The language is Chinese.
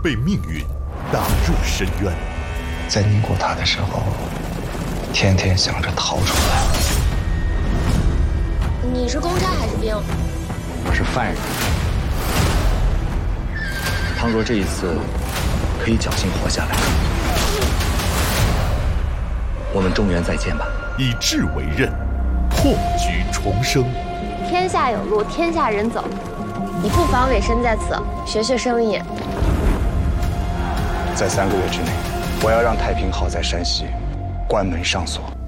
被命运打入深渊。 在宁国塔的时候，天天想着逃出来。 你是公差还是兵？ 我是犯人。倘若这一次可以侥幸活下来，我们中原再见吧。 以智为刃，破局重生。 天下有路，天下人走，你不妨委身在此，学学生意。 在3个月之内，我要让太平好在山西关门上锁。